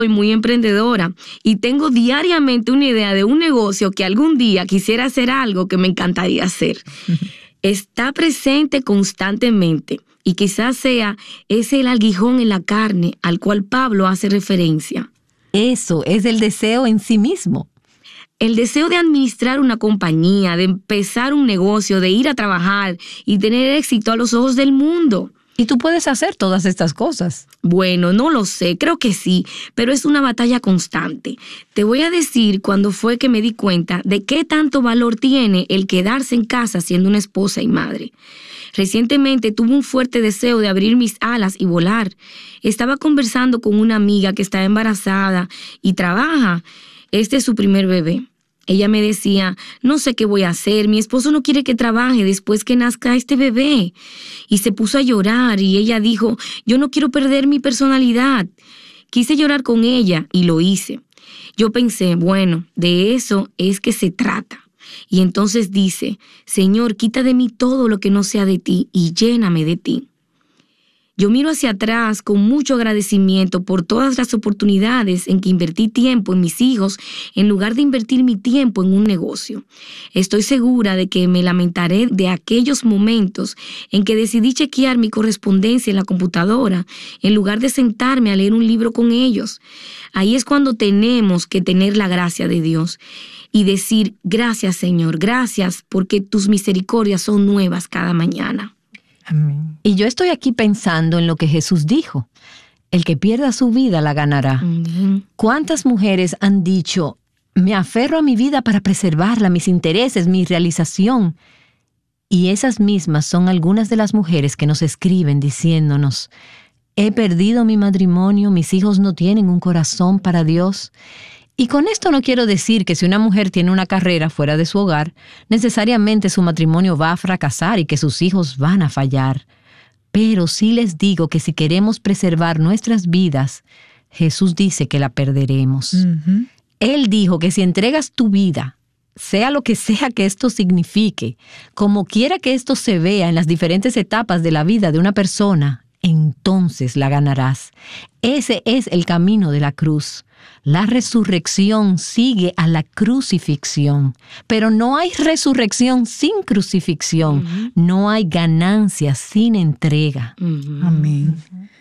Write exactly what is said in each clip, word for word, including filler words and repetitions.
Soy muy emprendedora y tengo diariamente una idea de un negocio que algún día quisiera hacer algo que me encantaría hacer. Está presente constantemente y quizás sea ese el aguijón en la carne al cual Pablo hace referencia. Eso es el deseo en sí mismo. El deseo de administrar una compañía, de empezar un negocio, de ir a trabajar y tener éxito a los ojos del mundo. ¿Y tú puedes hacer todas estas cosas? Bueno, no lo sé, creo que sí, pero es una batalla constante. Te voy a decir cuándo fue que me di cuenta de qué tanto valor tiene el quedarse en casa siendo una esposa y madre. Recientemente tuve un fuerte deseo de abrir mis alas y volar. Estaba conversando con una amiga que está embarazada y trabaja. Este es su primer bebé. Ella me decía, no sé qué voy a hacer, mi esposo no quiere que trabaje después que nazca este bebé. Y se puso a llorar y ella dijo, yo no quiero perder mi personalidad. Quise llorar con ella y lo hice. Yo pensé, bueno, de eso es que se trata. Y entonces dice, Señor, quita de mí todo lo que no sea de ti y lléname de ti. Yo miro hacia atrás con mucho agradecimiento por todas las oportunidades en que invertí tiempo en mis hijos en lugar de invertir mi tiempo en un negocio. Estoy segura de que me lamentaré de aquellos momentos en que decidí chequear mi correspondencia en la computadora en lugar de sentarme a leer un libro con ellos. Ahí es cuando tenemos que tener la gracia de Dios y decir, gracias Señor, gracias porque tus misericordias son nuevas cada mañana. Amén. Y yo estoy aquí pensando en lo que Jesús dijo. El que pierda su vida la ganará. Amén. ¿Cuántas mujeres han dicho, me aferro a mi vida para preservarla, mis intereses, mi realización? Y esas mismas son algunas de las mujeres que nos escriben diciéndonos, he perdido mi matrimonio, mis hijos no tienen un corazón para Dios. Y con esto no quiero decir que si una mujer tiene una carrera fuera de su hogar, necesariamente su matrimonio va a fracasar y que sus hijos van a fallar. Pero sí les digo que si queremos preservar nuestras vidas, Jesús dice que la perderemos. Uh-huh. Él dijo que si entregas tu vida, sea lo que sea que esto signifique, como quiera que esto se vea en las diferentes etapas de la vida de una persona, entonces la ganarás. Ese es el camino de la cruz. La resurrección sigue a la crucifixión, pero no hay resurrección sin crucifixión. Uh-huh. No hay ganancia sin entrega. Uh-huh. Amén.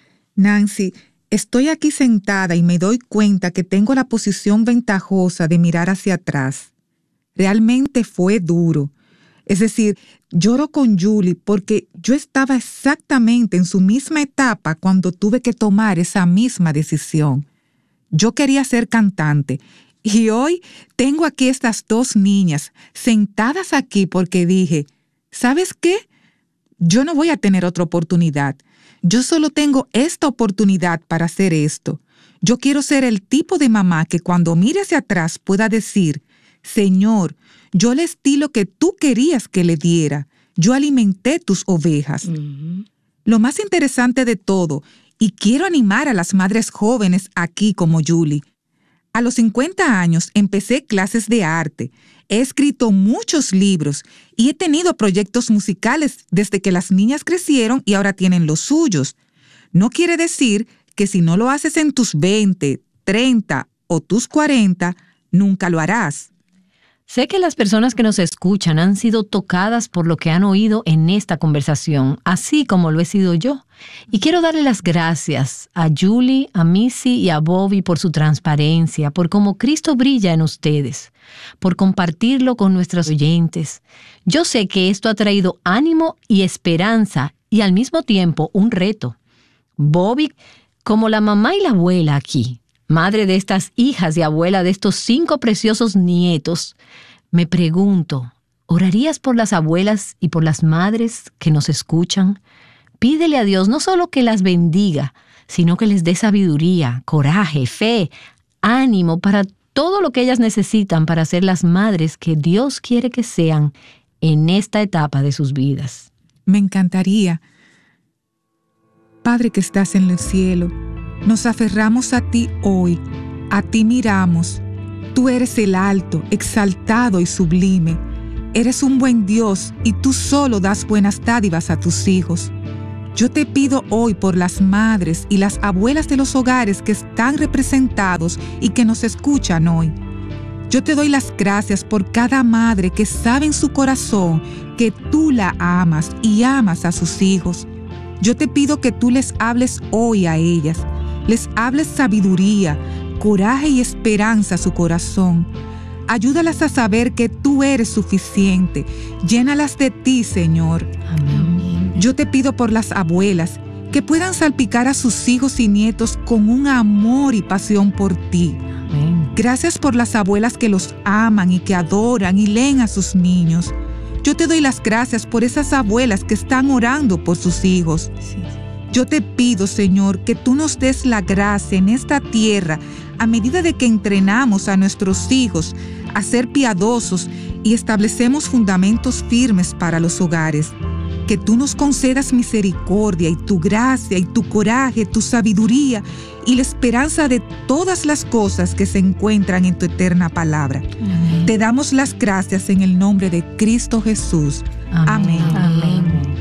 Nancy, estoy aquí sentada y me doy cuenta que tengo la posición ventajosa de mirar hacia atrás. Realmente fue duro. Es decir, lloro con Julie porque yo estaba exactamente en su misma etapa cuando tuve que tomar esa misma decisión. Yo quería ser cantante y hoy tengo aquí estas dos niñas sentadas aquí porque dije, ¿sabes qué? Yo no voy a tener otra oportunidad. Yo solo tengo esta oportunidad para hacer esto. Yo quiero ser el tipo de mamá que cuando mire hacia atrás pueda decir, Señor, yo les di lo que tú querías que le diera. Yo alimenté tus ovejas. Uh-huh. Lo más interesante de todo, y quiero animar a las madres jóvenes aquí como Julie. A los cincuenta años empecé clases de arte. He escrito muchos libros y he tenido proyectos musicales desde que las niñas crecieron y ahora tienen los suyos. No quiere decir que si no lo haces en tus veinte, treinta o tus cuarenta, nunca lo harás. Sé que las personas que nos escuchan han sido tocadas por lo que han oído en esta conversación, así como lo he sido yo. Y quiero darle las gracias a Julie, a Missy y a Bobby por su transparencia, por cómo Cristo brilla en ustedes, por compartirlo con nuestros oyentes. Yo sé que esto ha traído ánimo y esperanza y al mismo tiempo un reto. Bobby, como la mamá y la abuela aquí, madre de estas hijas y abuela de estos cinco preciosos nietos, me pregunto, ¿orarías por las abuelas y por las madres que nos escuchan? Pídele a Dios no solo que las bendiga, sino que les dé sabiduría, coraje, fe, ánimo para todo lo que ellas necesitan para ser las madres que Dios quiere que sean en esta etapa de sus vidas. Me encantaría. Padre que estás en el cielo, nos aferramos a ti hoy, a ti miramos. Tú eres el alto, exaltado y sublime. Eres un buen Dios y tú solo das buenas dádivas a tus hijos. Yo te pido hoy por las madres y las abuelas de los hogares que están representados y que nos escuchan hoy. Yo te doy las gracias por cada madre que sabe en su corazón que tú la amas y amas a sus hijos. Yo te pido que tú les hables hoy a ellas, les hables sabiduría, coraje y esperanza a su corazón. Ayúdalas a saber que tú eres suficiente. Llénalas de ti, Señor. Amén. Yo te pido por las abuelas que puedan salpicar a sus hijos y nietos con un amor y pasión por ti. Amén. Gracias por las abuelas que los aman y que adoran y leen a sus niños. Yo te doy las gracias por esas abuelas que están orando por sus hijos. Sí. Yo te pido, Señor, que tú nos des la gracia en esta tierra a medida de que entrenamos a nuestros hijos a ser piadosos y establecemos fundamentos firmes para los hogares. Que tú nos concedas misericordia y tu gracia y tu coraje, tu sabiduría y la esperanza de todas las cosas que se encuentran en tu eterna palabra. Amén. Te damos las gracias en el nombre de Cristo Jesús. Amén. Amén.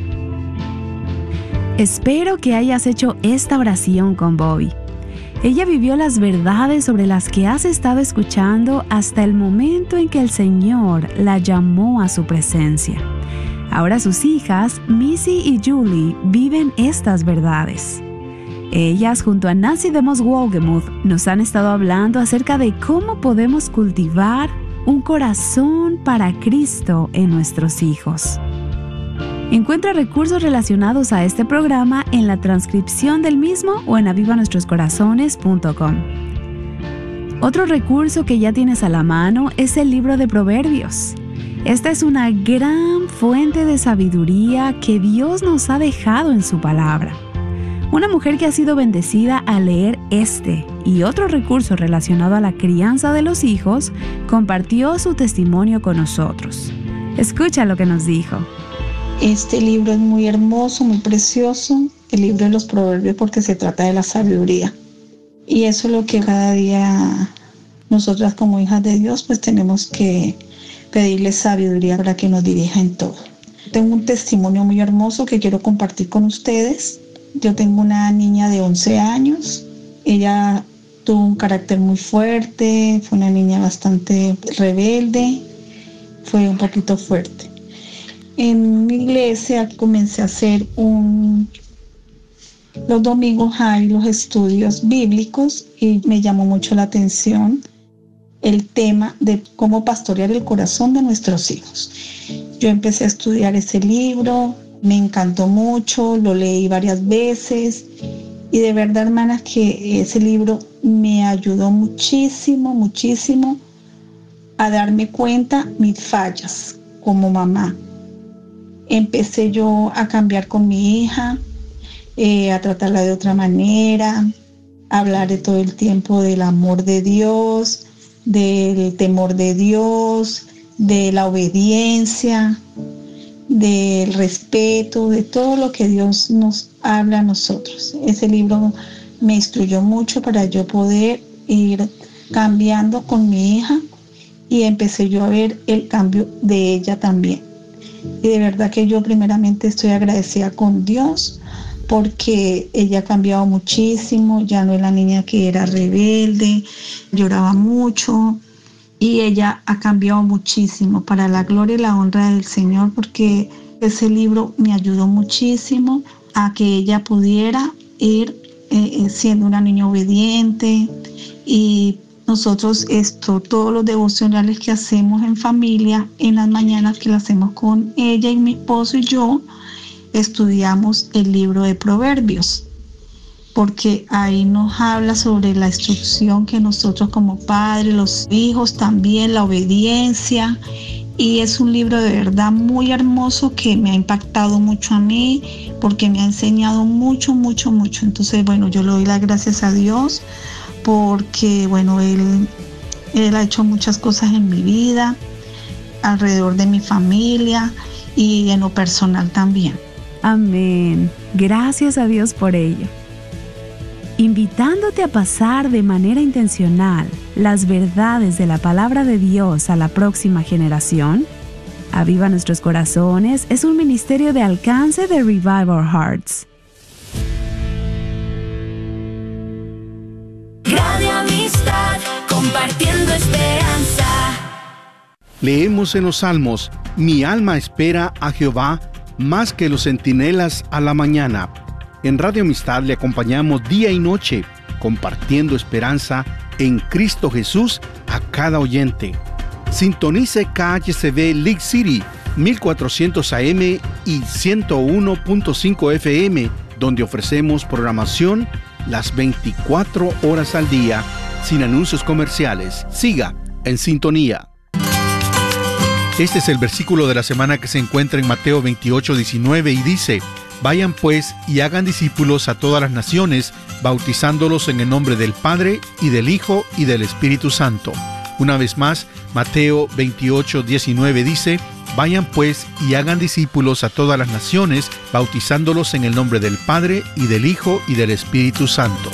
Espero que hayas hecho esta oración con Bobby. Ella vivió las verdades sobre las que has estado escuchando hasta el momento en que el Señor la llamó a su presencia. Ahora sus hijas, Missy y Julie, viven estas verdades. Ellas, junto a Nancy DeMoss Wolgemuth, nos han estado hablando acerca de cómo podemos cultivar un corazón para Cristo en nuestros hijos. Encuentra recursos relacionados a este programa en la transcripción del mismo o en aviva nuestros corazones punto com. Otro recurso que ya tienes a la mano es el libro de Proverbios. Esta es una gran fuente de sabiduría que Dios nos ha dejado en su palabra. Una mujer que ha sido bendecida al leer este y otro recurso relacionado a la crianza de los hijos compartió su testimonio con nosotros. Escucha lo que nos dijo. Este libro es muy hermoso, muy precioso, el libro de los Proverbios, porque se trata de la sabiduría. Y eso es lo que cada día nosotras como hijas de Dios pues tenemos que pedirle sabiduría para que nos dirija en todo. Tengo un testimonio muy hermoso que quiero compartir con ustedes. Yo tengo una niña de once años. Ella tuvo un carácter muy fuerte, fue una niña bastante rebelde, fue un poquito fuerte. En mi iglesia comencé a hacer un... Los domingos hay los estudios bíblicos y me llamó mucho la atención el tema de cómo pastorear el corazón de nuestros hijos. Yo empecé a estudiar ese libro, me encantó mucho, lo leí varias veces y de verdad, hermanas, que ese libro me ayudó muchísimo, muchísimo a darme cuenta mis fallas como mamá. Empecé yo a cambiar con mi hija, eh, a tratarla de otra manera, a hablar de todo el tiempo del amor de Dios, del temor de Dios, de la obediencia, del respeto, de todo lo que Dios nos habla a nosotros. Ese libro me instruyó mucho para yo poder ir cambiando con mi hija y empecé yo a ver el cambio de ella también. Y de verdad que yo primeramente estoy agradecida con Dios porque ella ha cambiado muchísimo, ya no es la niña que era rebelde, lloraba mucho y ella ha cambiado muchísimo para la gloria y la honra del Señor, porque ese libro me ayudó muchísimo a que ella pudiera ir eh, siendo una niña obediente. Y nosotros esto, todos los devocionales que hacemos en familia, en las mañanas que lo hacemos con ella y mi esposo y yo, estudiamos el libro de Proverbios, porque ahí nos habla sobre la instrucción que nosotros como padres, los hijos también, la obediencia, y es un libro de verdad muy hermoso que me ha impactado mucho a mí, porque me ha enseñado mucho, mucho, mucho. Entonces, bueno, yo le doy las gracias a Dios, porque, bueno, Él, Él ha hecho muchas cosas en mi vida, alrededor de mi familia y en lo personal también. Amén. Gracias a Dios por ello. Invitándote a pasar de manera intencional las verdades de la palabra de Dios a la próxima generación, Aviva Nuestros Corazones es un ministerio de alcance de Revive Our Hearts. Leemos en los Salmos: mi alma espera a Jehová más que los centinelas a la mañana. En Radio Amistad le acompañamos día y noche, compartiendo esperanza en Cristo Jesús a cada oyente. Sintonice K H C B League City, mil cuatrocientos A M y ciento uno punto cinco F M, donde ofrecemos programación las veinticuatro horas al día, sin anuncios comerciales. Siga en sintonía. Este es el versículo de la semana que se encuentra en Mateo veintiocho, diecinueve, y dice: vayan pues y hagan discípulos a todas las naciones, bautizándolos en el nombre del Padre, y del Hijo, y del Espíritu Santo. Una vez más, Mateo veintiocho, diecinueve dice: vayan pues y hagan discípulos a todas las naciones, bautizándolos en el nombre del Padre, y del Hijo, y del Espíritu Santo.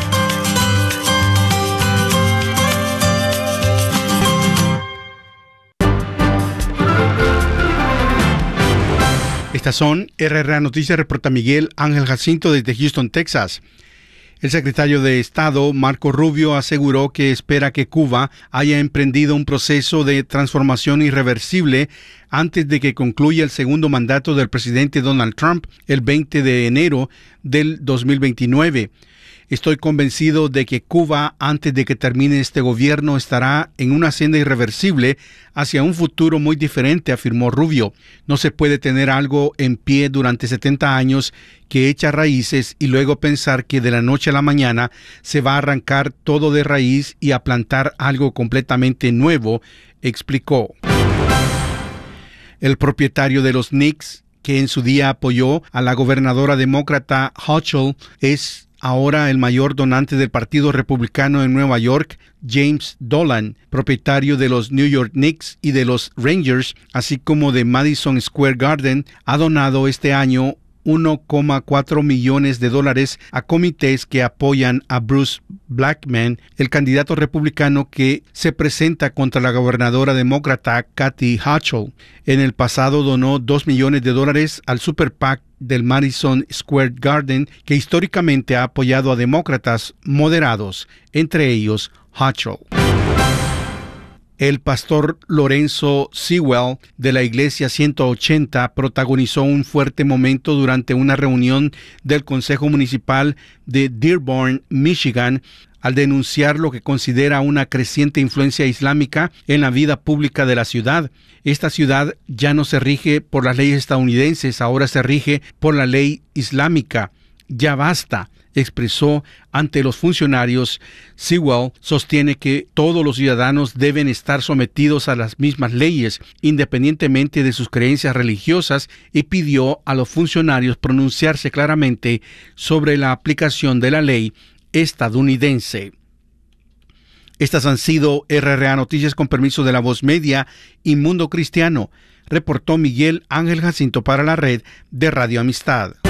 Estas son R R A Noticias, reporta Miguel Ángel Jacinto desde Houston, Texas. El secretario de Estado, Marco Rubio, aseguró que espera que Cuba haya emprendido un proceso de transformación irreversible antes de que concluya el segundo mandato del presidente Donald Trump el veinte de enero del dos mil veintinueve. Estoy convencido de que Cuba, antes de que termine este gobierno, estará en una senda irreversible hacia un futuro muy diferente, afirmó Rubio. No se puede tener algo en pie durante setenta años que echa raíces y luego pensar que de la noche a la mañana se va a arrancar todo de raíz y a plantar algo completamente nuevo, explicó. El propietario de los Knicks, que en su día apoyó a la gobernadora demócrata Hochul, es ahora el mayor donante del Partido Republicano en Nueva York. James Dolan, propietario de los New York Knicks y de los Rangers, así como de Madison Square Garden, ha donado este año uno coma cuatro millones de dólares a comités que apoyan a Bruce Blackman, el candidato republicano que se presenta contra la gobernadora demócrata Kathy Hochul. En el pasado donó dos millones de dólares al Super PAC del Madison Square Garden, que históricamente ha apoyado a demócratas moderados, entre ellos Hochul. El pastor Lorenzo Sewell de la Iglesia ciento ochenta protagonizó un fuerte momento durante una reunión del Consejo Municipal de Dearborn, Michigan, al denunciar lo que considera una creciente influencia islámica en la vida pública de la ciudad. Esta ciudad ya no se rige por las leyes estadounidenses, ahora se rige por la ley islámica. Ya basta, expresó ante los funcionarios. Sewell sostiene que todos los ciudadanos deben estar sometidos a las mismas leyes, independientemente de sus creencias religiosas, y pidió a los funcionarios pronunciarse claramente sobre la aplicación de la ley estadounidense. Estas han sido R R A Noticias con permiso de La Voz Media y Mundo Cristiano. Reportó Miguel Ángel Jacinto para la red de Radio Amistad.